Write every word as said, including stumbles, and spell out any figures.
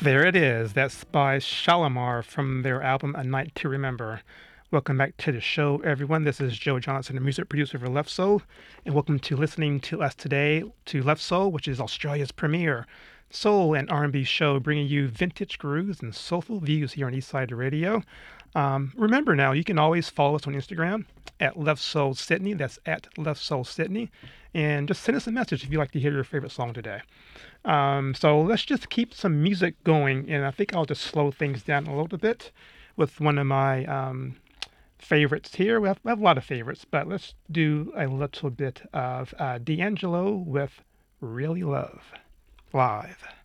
There it is. That's by Shalimar from their album A Night to Remember. Welcome back to the show, everyone. This is Joe Johnson, the music producer for Left Soul, and welcome to listening to us today to Left Soul, which is Australia's premier soul and R and B show, bringing you vintage grooves and soulful views here on Eastside Radio. Um, remember now, you can always follow us on Instagram at Left Soul Sydney. That's at Left Soul Sydney, and just send us a message if you'd like to hear your favorite song today. Um, so let's just keep some music going, and I think I'll just slow things down a little bit with one of my um, favorites here. We have, we have a lot of favorites, but let's do a little bit of uh, D'Angelo with Really Love live.